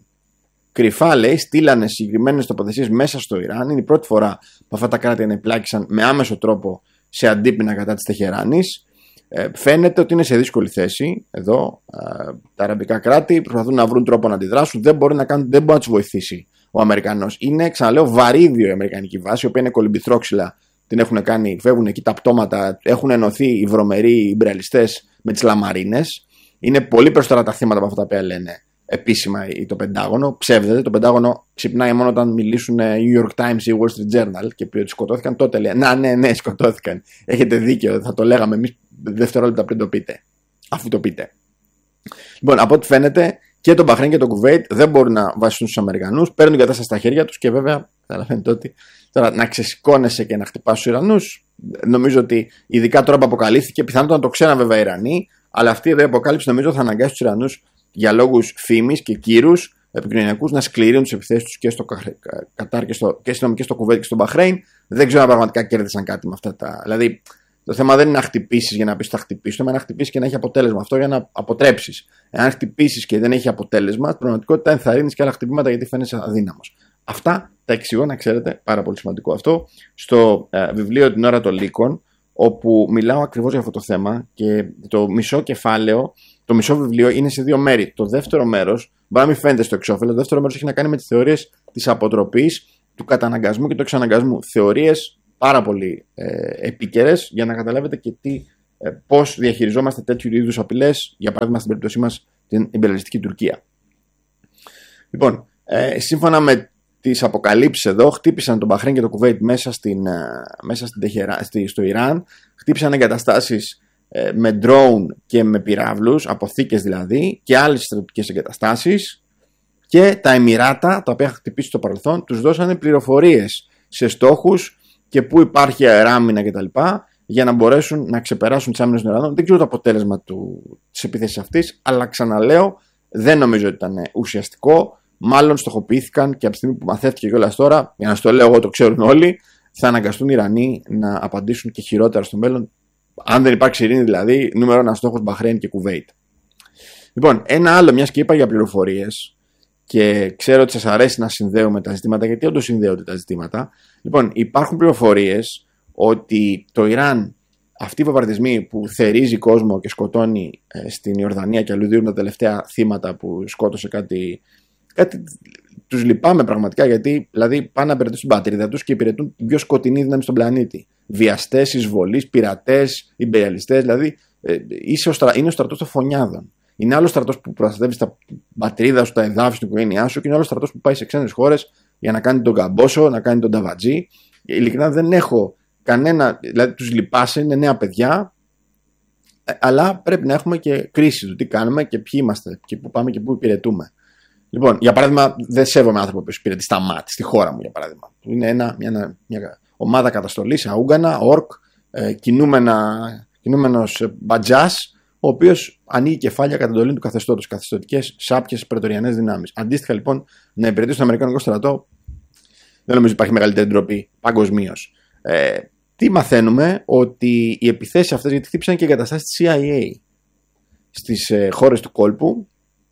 Κρυφά λέει, στείλανε συγκεκριμένες τοποθεσίες μέσα στο Ιράν. Είναι η πρώτη φορά που αυτά τα κράτη ανεπλάκησαν με άμεσο τρόπο σε αντίπεινα κατά της Τεχεράνης. Ε, φαίνεται ότι είναι σε δύσκολη θέση εδώ. Ε, τα αραβικά κράτη προσπαθούν να βρουν τρόπο να αντιδράσουν. Δεν μπορεί να, κάνουν, δεν μπορεί να τους βοηθήσει ο Αμερικανός. Είναι, ξαναλέω, βαρύδιο η αμερικανική βάση, η οποία είναι κολυμπηθρόξυλα. Την έχουν κάνει, φεύγουν εκεί τα πτώματα. Έχουν ενωθεί οι βρωμεροί ιμπρεαλιστές με τις λαμαρίνες. Είναι πολύ περισσότερα τα θύματα από αυτά που λένε επίσημα το Πεντάγωνο. Ψεύδεται. Το Πεντάγωνο ξυπνάει μόνο όταν μιλήσουν New York Times ή Wall Street Journal και πει ότι σκοτώθηκαν. Τότε λέει: Να, ναι, ναι, σκοτώθηκαν. Έχετε δίκιο. Θα το λέγαμε εμείς δευτερόλεπτα πριν το πείτε. Αφού το πείτε. Λοιπόν, από ό,τι φαίνεται και το Μπαχρέιν και το Κουβέιτ δεν μπορούν να βασιστούν στους Αμερικανούς. Παίρνουν την κατάσταση στα χέρια τους και βέβαια καταλαβαίνετε ότι τώρα να ξεσηκώνεσαι και να χτυπάς τους Ιρανούς. Νομίζω ότι ειδικά τώρα που αποκαλύφθηκε, πιθανότατα να το ξέραν βέβαια οι Ιρανοί, αλλά αυτή εδώ η αποκάλυψη νομίζω θα αναγκάσει τους Ιρανούς για λόγους φήμης και κύρους επικοινωνιακούς να σκληρύνουν τις επιθέσεις τους και στο Κατάρ και στο, και στο, και στο Κουβέιτ και στο Μπαχρέιν. Δεν ξέρω αν πραγματικά κέρδισαν κάτι με αυτά τα. Δηλαδή, το θέμα δεν είναι να χτυπήσεις για να πεις ότι θα χτυπήσεις. Το θέμα είναι να χτυπήσεις και να έχει αποτέλεσμα. Αυτό για να αποτρέψεις. Εάν χτυπήσεις και δεν έχει αποτέλεσμα, στην πραγματικότητα ενθαρρύνεις και άλλα χτυπήματα γιατί φαίνεσαι αδύναμος. Αυτά τα εξηγώ, να ξέρετε, πάρα πολύ σημαντικό αυτό, στο ε, βιβλίο Την ώρα των Λύκων, όπου μιλάω ακριβώς για αυτό το θέμα και το μισό κεφάλαιο. Το μισό βιβλίο είναι σε δύο μέρη. Το δεύτερο μέρος, μπορεί να μην φαίνεται στο εξώφυλλο, το δεύτερο μέρος έχει να κάνει με τις θεωρίες της αποτροπής, του καταναγκασμού και του εξαναγκασμού. Θεωρίες πάρα πολύ ε, επίκαιρες για να καταλάβετε και τι, ε, πώς διαχειριζόμαστε τέτοιου είδους απειλές, για παράδειγμα στην περίπτωσή μας την ιμπεριαλιστική Τουρκία. Λοιπόν, ε, σύμφωνα με τις αποκαλύψεις εδώ, χτύπησαν τον Μπαχρέιν και το Κουβέιτ μέσα, στην, ε, μέσα στην Τεχερά, στη, στο Ιράν, χτύπησαν εγκαταστάσεις με drone και με πυράβλους, αποθήκες δηλαδή, και άλλες στρατιωτικές εγκαταστάσεις, και τα Εμιράτα, τα οποία είχαν χτυπήσει στο παρελθόν, τους δώσανε πληροφορίες σε στόχους και πού υπάρχει αεράμινα κτλ. Για να μπορέσουν να ξεπεράσουν τις άμυνες των Ιρανών. Δεν ξέρω το αποτέλεσμα του, της επίθεσης αυτής, αλλά ξαναλέω, δεν νομίζω ότι ήταν ουσιαστικό. Μάλλον στοχοποιήθηκαν και από τη στιγμή που μαθαίθηκε κιόλας τώρα, για να στο λέω εγώ, το ξέρουν όλοι, θα αναγκαστούν οι Ιρανοί να απαντήσουν και χειρότερα στο μέλλον. Αν δεν υπάρξει ειρήνη, δηλαδή, νούμερο ένα στόχος Μπαχρέιν και Κουβέιτ. Λοιπόν, ένα άλλο, μιας και είπα για πληροφορίες και ξέρω ότι σας αρέσει να συνδέουμε τα ζητήματα, γιατί όντως συνδέονται τα ζητήματα. Λοιπόν, υπάρχουν πληροφορίες ότι το Ιράν, αυτοί οι βομβαρδισμοί που θερίζει κόσμο και σκοτώνει ε, στην Ιορδανία και αλλού, δίνουν τα τελευταία θύματα που σκότωσε κάτι. κάτι τους λυπάμαι πραγματικά, γιατί δηλαδή πάνε να υπηρετούν την πατρίδα τους και υπηρετούν την πιο σκοτεινή δύναμη στον πλανήτη. Βιαστές, εισβολείς, πειρατές, ιμπεριαλιστές, δηλαδή ε, είσαι ο στρα... είναι ο στρατός των φωνιάδων. Είναι άλλο στρατός που προστατεύει τα πατρίδα σου, τα εδάφη, την οικογένειά σου, και είναι άλλο στρατός που πάει σε ξένες χώρες για να κάνει τον καμπόσο, να κάνει τον ταβατζή. Ειλικρινά δεν έχω κανένα. Δηλαδή τους λυπάσαι, είναι νέα παιδιά. αλλά πρέπει να έχουμε και κρίση του τι κάνουμε και ποιοι είμαστε και πού πάμε και πού υπηρετούμε. Λοιπόν, για παράδειγμα, δεν σέβομαι άνθρωπο που υπηρετεί στα ΜΑΤ, στη χώρα μου για παράδειγμα. Είναι ένα, μια, μια ομάδα καταστολής, αούγκανα, ορκ, ε, κινούμενος μπατζάς, ο οποίος ανοίγει κεφάλια κατά εντολή του καθεστώτος, καθεστωτικές σάπιες πρετοριανές δυνάμεις. Αντίστοιχα λοιπόν, να υπηρετήσει τον Αμερικανικό στρατό, δεν νομίζω υπάρχει μεγαλύτερη ντροπή παγκοσμίως. Ε, τι μαθαίνουμε, ότι οι επιθέσεις αυτές, γιατί χτύπησαν και εγκαταστάσεις της σι άι έι στις ε, χώρες του κόλπου,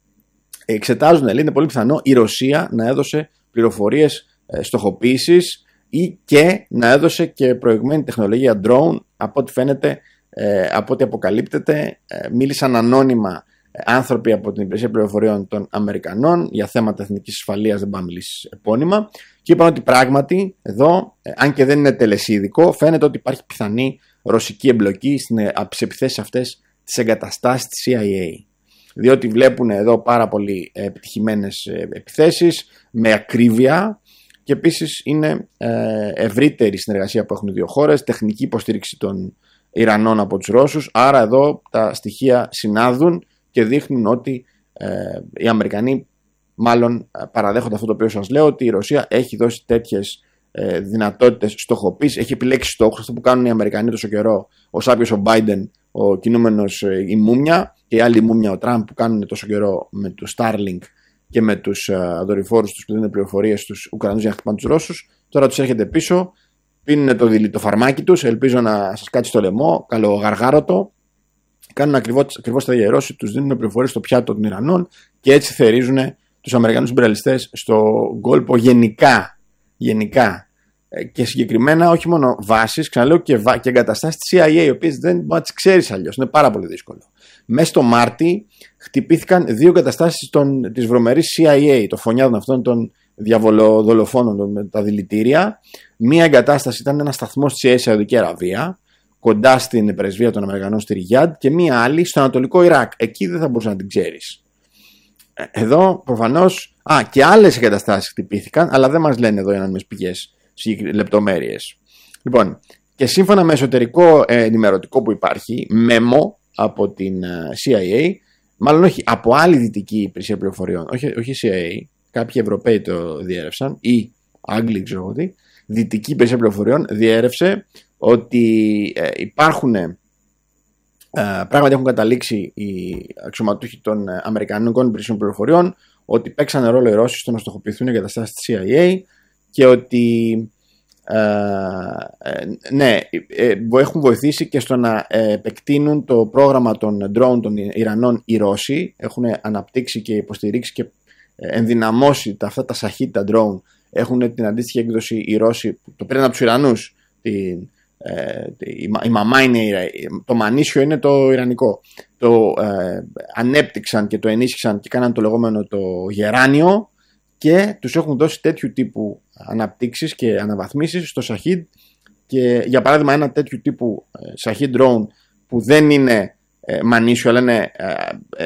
εξετάζουν, λέει, είναι πολύ πιθανό η Ρωσία να έδωσε πληροφορίες ε, στοχοποίησης ή και να έδωσε και προηγμένη τεχνολογία drone. Από ό,τι φαίνεται, ε, από ό,τι αποκαλύπτεται, ε, μίλησαν ανώνυμα ε, άνθρωποι από την υπηρεσία πληροφοριών των Αμερικανών για θέματα εθνικής ασφαλείας, δεν πάμε μιλήσει επώνυμα, και είπαν ότι πράγματι εδώ, ε, αν και δεν είναι τελεσίδικο, φαίνεται ότι υπάρχει πιθανή ρωσική εμπλοκή στις επιθέσεις αυτές τις εγκαταστάσεις της σι άι έι. Διότι βλέπουν εδώ πάρα πολύ επιτυχημένες επιθέσεις με ακρίβεια, και επίσης είναι ευρύτερη συνεργασία που έχουν οι δύο χώρες, τεχνική υποστήριξη των Ιρανών από τους Ρώσους. Άρα εδώ τα στοιχεία συνάδουν και δείχνουν ότι οι Αμερικανοί μάλλον παραδέχονται αυτό το οποίο σας λέω, ότι η Ρωσία έχει δώσει τέτοιες δυνατότητες στοχοποίησης, έχει επιλέξει στόχους, αυτό που κάνουν οι Αμερικανοί τόσο καιρό, ο Σάπιος ο Biden, ο κινούμενος η Μούμια, και η άλλη Μούμια ο Τραμπ, που κάνουν τόσο καιρό με τους Starlink και με τους uh, δορυφόρους τους που δίνουν πληροφορίες στους Ουκρανούς για να χτυπάνε τους Ρώσους. Τώρα τους έρχεται πίσω, πίνουν το, το φαρμάκι τους, ελπίζω να σας κάτσει στο λαιμό, καλογαργάρωτο. Κάνουν ακριβώς, ακριβώς τα ίδια οι Ρώσοι, τους δίνουν πληροφορίες στο πιάτο των Ιρανών και έτσι θερίζουν τους Αμερικανούς ιμπεριαλιστές στο κόλπο γενικά. γενικά. Και συγκεκριμένα όχι μόνο βάσεις, ξαναλέω, και, βα... και εγκαταστάσεις της σι άι έι, οι οποίες δεν μπορεί να τις ξέρεις αλλιώς. Είναι πάρα πολύ δύσκολο. Μέσα στο Μάρτι χτυπήθηκαν δύο εγκαταστάσεις των... της βρωμερής σι άι έι, των φωνιάδων αυτών των διαβολοδολοφόνων με τα δηλητήρια. Μία εγκατάσταση ήταν ένα σταθμό στη η Σαουδική Αραβία, κοντά στην πρεσβεία των Αμερικανών στη Ριγιάντ, και μία άλλη στο Ανατολικό Ιράκ. Εκεί δεν θα μπορούσε να την ξέρεις. Εδώ προφανώς. Α, και άλλες εγκαταστάσεις χτυπήθηκαν, αλλά δεν μας λένε εδώ οι ανώνυμες πηγές λεπτομέρειες. Λοιπόν, και σύμφωνα με εσωτερικό ενημερωτικό που υπάρχει, μέμο από την σι άι έι, μάλλον όχι, από άλλη δυτική υπηρεσία πληροφοριών, όχι, όχι σι άι έι, κάποιοι Ευρωπαίοι το διέρευσαν, ή Άγγλοι, ξέρω εγώ τι, δυτική υπηρεσία πληροφοριών διέρευσε ότι ε, υπάρχουν, ε, πράγματι έχουν καταλήξει οι αξιωματούχοι των Αμερικανικών υπηρεσιών πληροφοριών ότι παίξαν ρόλο οι Ρώσοι στο να στοχοποιηθούν οι εγκαταστάσεις της σι άι έι, και ότι ε, ε, ναι, ε, έχουν βοηθήσει και στο να ε, επεκτείνουν το πρόγραμμα των drone των Ιρανών οι Ρώσοι. Έχουν αναπτύξει και υποστηρίξει και ενδυναμώσει τα, αυτά τα σαχίτα drone. Έχουν την αντίστοιχη έκδοση οι Ρώσοι, το πήραν από τους Ιρανούς. Την, ε, η, η μαμά είναι, το μανίσιο είναι το Ιρανικό. Το ε, ανέπτυξαν και το ενίσχυσαν και κάναν το λεγόμενο το γεράνιο, και τους έχουν δώσει τέτοιου τύπου αναπτύξεις και αναβαθμίσεις στο Shahid. Και για παράδειγμα ένα τέτοιου τύπου Shahid drone που δεν είναι ε, μανίσιο αλλά είναι ε,